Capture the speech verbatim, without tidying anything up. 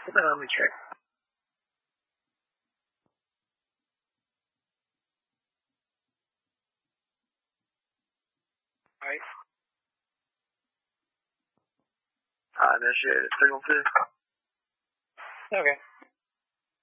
Hold on, let me check. Alright. 啊，那是四公司。Okay.